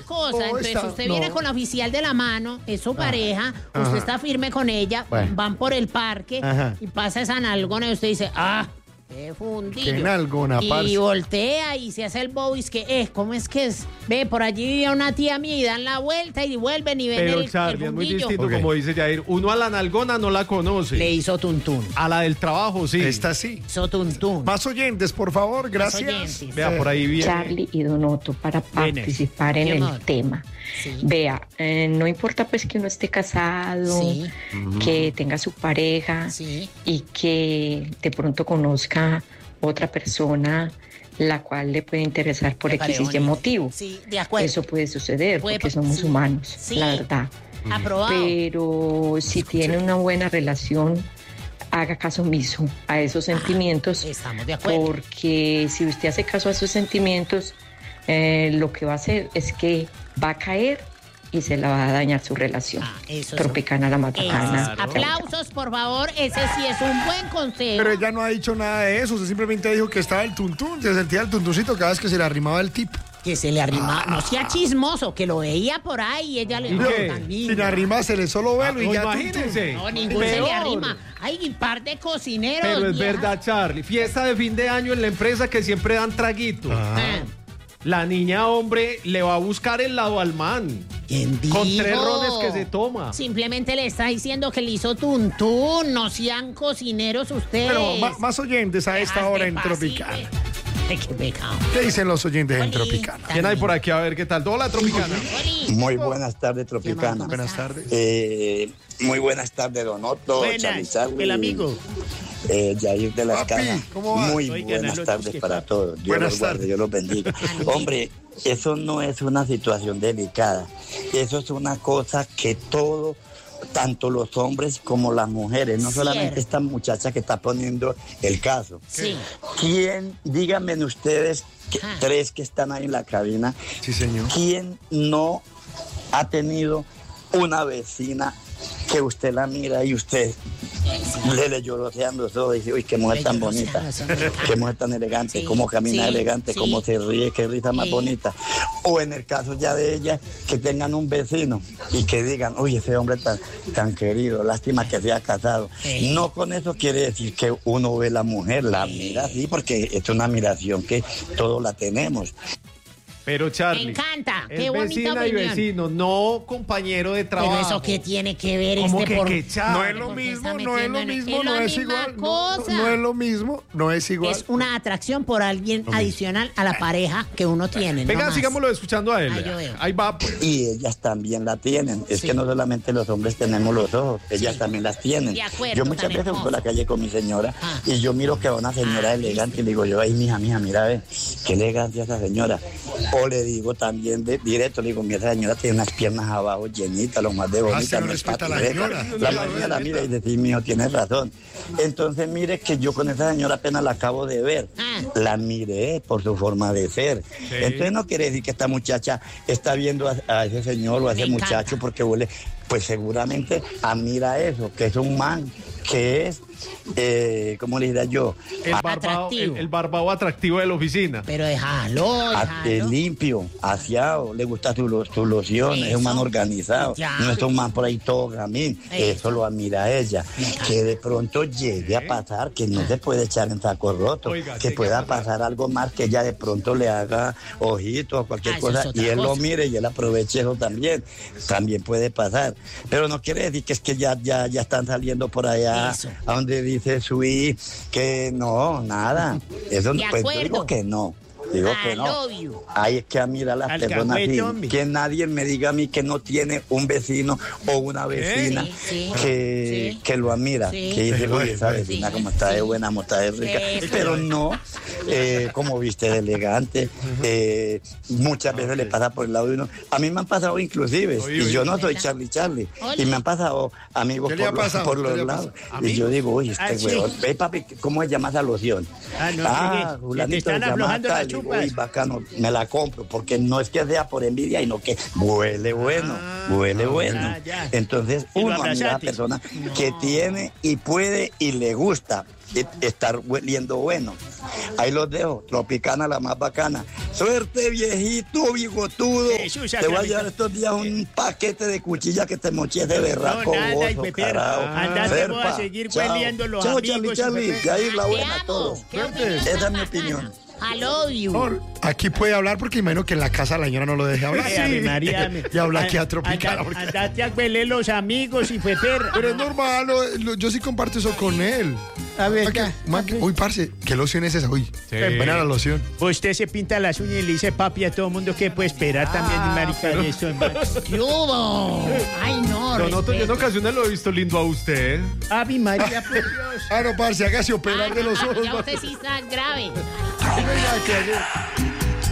cosas. Entonces, usted viene con la oficial de la mano, es su pareja, usted está firme con ella, van por el parque y pasa esa nalgona y usted dice, qué fundillo. Qué nalgona, y parce. voltea y se hace el bobo y es que, ¿cómo es que es? Ve, por allí vivía una tía mía y dan la vuelta y vuelven y ven Pero el Charlie, es muy fundillo. distinto, como dice Jair. Uno a la nalgona no la conoce. Le hizo tuntún. A la del trabajo, sí. Esta sí. Hizo tuntún. Más oyentes, por favor, gracias. oyentes. Vea, por ahí viene. Charlie y Don Otto para participar en Mi el amor. tema. Sí. Vea, no importa pues que uno esté casado, Sí. que tenga su pareja Sí. y que de pronto conozca otra persona la cual le puede interesar por Me X parece y Y bonito. motivo. Sí, de acuerdo. Eso puede suceder Puede porque pa- somos sí. humanos, Sí. la verdad. Aprobado. Pero si tiene una buena relación, haga caso omiso a esos sentimientos, Estamos de acuerdo. porque si usted hace caso a esos sentimientos, lo que va a hacer es que va a caer y se la va a dañar su relación. Eso Tropicana la matacana. Claro. Aplausos, por favor. Ese sí es un buen consejo. Pero ella no ha dicho nada de eso, usted simplemente dijo que estaba el tuntún, se sentía el tuntuncito cada vez que se le arrimaba el tip. Que se le arrima. No sea chismoso, que lo veía por ahí y ella le ¿Y qué? tan Sin lindo. arrimársele, solo velo y No, ya imagínense. No, ninguno se le Peor. arrima. Hay un par de cocineros. Pero es vieja. verdad, Charlie. Fiesta de fin de año en la empresa que siempre dan traguito. Ah, La niña, hombre, le va a buscar el lado al man. ¿quién dijo? Con 3 rones que se toma. Simplemente le está diciendo que le hizo tuntún. No sean cocineros ustedes. Pero más oyentes a esta Dejas hora de en pasito. Tropicana. Ay, qué pecado. ¿Qué dicen los oyentes en Oli, Tropicana? ¿Quién hay por aquí? A ver qué tal. Hola, Tropicana. Oli. Muy buenas tardes, Tropicana. Buenas tardes. Muy buenas tardes, Don Otto, Charly, el amigo. Jair de la Papi, Escala. ¿cómo va? Muy Oigan, buenas los tardes que para están. todos. Dios Buenas los guarde, tardes. Dios los bendiga. Hombre, eso no es una situación delicada. Eso es una cosa que todo, tanto los hombres como las mujeres, no solamente Cierto. esta muchacha que está poniendo el caso. Sí. ¿Quién, díganme ustedes, Ah. 3 que están ahí en la cabina, Sí, señor. quién no ha tenido una vecina que usted la mira y usted le llorosean los ojos y dice, uy, qué mujer tan bonita, qué mujer tan elegante, Sí, cómo camina sí, elegante, sí. cómo se ríe, qué risa más Sí. bonita? O en el caso ya de ella, que tengan un vecino y que digan, uy, ese hombre tan querido, lástima que se ha casado. Sí. No con eso quiere decir que uno ve la mujer, la mira así, porque es una admiración que todos la tenemos. Pero Me Charlie. encanta. Es Qué bonita vecina y opinión. vecino, no compañero de trabajo. Pero eso qué tiene que ver ¿Cómo este que por... qué, Charlie? No es lo porque mismo, está no es lo metiendo en- mismo, es no la es misma igual. No, cosa. no es lo mismo, no es igual. Es una atracción por alguien adicional a la pareja que uno tiene. Venga, no más. sigámoslo escuchando a él. Ahí yo veo. Ahí va. Pues. Y ellas también la tienen. Es Sí. que no solamente los hombres tenemos los ojos, ellas también las tienen. De acuerdo, Yo muchas tan veces voy por hermoso. la calle con mi señora Ah. y yo miro que va una señora elegante y le digo yo, ay, mija, mira, ve, qué elegancia esa señora. O le digo también directo, le digo, mira, esa señora tiene unas piernas abajo llenitas, lo más de bonita. usted no no es respeta a la patileta. señora. La mañana la mira y dice, sí, mijo, tienes razón. Entonces mire que yo con esa señora apenas la acabo de ver. Ah. La miré por su forma de ser. Entonces no quiere decir que esta muchacha está viendo a ese señor o a ese Me encanta. muchacho porque huele, pues seguramente admira eso, que es un man, que es, ¿cómo le diría yo? Atractivo. El barbado atractivo de la oficina. Pero déjalo. Limpio, aseado, le gusta su loción, es un man Eso. organizado, Ya. no es un man por ahí todo gamín, eso lo admira a ella. Que de pronto llegue a pasar, que no se puede echar en saco roto, Oiga, que llegue pueda a pasar. pasar algo más, que ella de pronto le haga ojitos o cualquier Eso es cosa otra y él lo cosa. mire y él aproveche eso también puede pasar. Pero no quiere decir que es que ya están saliendo por allá Eso. a donde dice Sui que no, nada. Eso De pues yo acuerdo. digo que no. Digo que I no. love you. Ahí es que a mí a las Al personas café, así, hombre. que nadie me diga a mí que no tiene un vecino o una vecina Sí, sí. que lo admira, Sí. que dice, oye, esa vecina Sí, como está de sí. buena, como está de rica, Sí, pero no como viste de elegante, muchas veces le pasa por el lado de uno. A mí me han pasado inclusive, y yo no soy Charlie, y me han pasado amigos ¿Qué le ha pasado? por ¿Qué los le ha lados, pasado? y yo digo, oye, este Ah, sí. huevón, ve papi, ¿cómo se llama esa loción? Ah, no, sí, Julanito te están se llama aflojando la tal, y uy, bacano, me la compro, porque no es que sea por envidia, sino que huele bueno, huele bueno. Ya. Entonces uno admira a la persona que tiene y puede y le gusta estar hueliendo bueno. Ahí los dejo, Tropicana la más bacana. Suerte, viejito, bigotudo. Te voy a llevar estos días un paquete de cuchillas que te moches de berraco. Andate, voy a seguir hueliendo los amigos. Charlie, ya ir la buena a todos. Esa es mi opinión. I love you. Aquí puede hablar porque imagino que en la casa la señora no lo deje hablar. María, y habla aquí a Tropicana. Andate a hueler los amigos y fue perra. Pero es normal, yo sí comparto eso con él. A ver, Uy, parce, ¿qué loción es esa? Uy, buena la loción. Usted se pinta las uñas y le dice papi a todo el mundo que puede esperar también, marica. ¿Qué hubo? Ay, no. Donoto, yo en ocasiones lo he visto lindo a usted. Ave María, por Dios. No, parce, hágase operar de los ojos. Ya usted sí está grave. Ay,